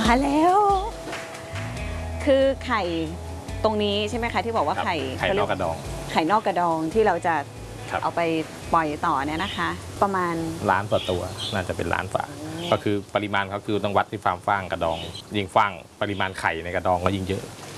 มาแล้ว คือไข่ตรงนี้ใช่ไหมคะที่บอกว่าไข่นอกกระดองไข่นอกกระดองที่เราจะครับเอาไปปล่อยต่อเนี่ยนะคะ ประมาณล้านต่อตัวน่าจะเป็นล้านฝาก็คือปริมาณเขาคือต้องวัดที่ฟาร์มฟางกระดอง ยิ่งฟางปริมาณไข่ในกระดองก็ยิ่งเยอะ